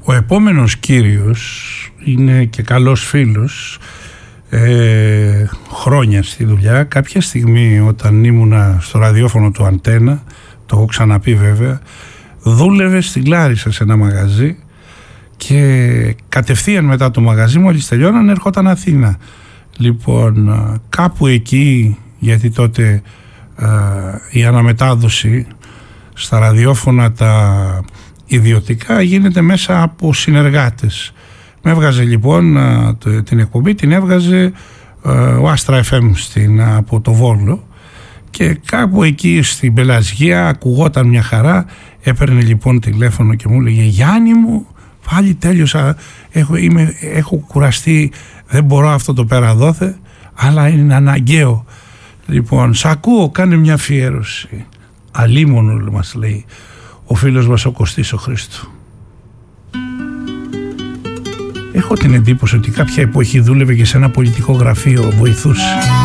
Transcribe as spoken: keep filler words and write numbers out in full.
Ο επόμενος κύριος είναι και καλός φίλος, ε, χρόνια στη δουλειά. Κάποια στιγμή όταν ήμουνα στο ραδιόφωνο του Αντένα, το έχω ξαναπεί βέβαια, δούλευε στην Λάρισα σε ένα μαγαζί και κατευθείαν μετά το μαγαζί μόλις τελειώναν ερχόταν Αθήνα. Λοιπόν, κάπου εκεί, γιατί τότε ε, η αναμετάδοση στα ραδιόφωνα τα ιδιωτικά γίνεται μέσα από συνεργάτες. Με έβγαζε λοιπόν την εκπομπή, την έβγαζε ο Άστρα εφ εμ στην, από το Βόλο, και κάπου εκεί στην Πελασγία ακουγόταν μια χαρά. Έπαιρνε λοιπόν τηλέφωνο και μου έλεγε: Γιάννη μου, πάλι τέλειωσα, έχω, είμαι, έχω κουραστεί, δεν μπορώ αυτό το πέρα δόθε, αλλά είναι αναγκαίο. Λοιπόν, σ' ακούω, κάνε μια αφιέρωση. Αλίμονο, μας λέει ο φίλος μας ο Κωστής ο Χρήστου. Έχω την εντύπωση ότι κάποια εποχή δούλευε και σε ένα πολιτικό γραφείο, βοηθούσε.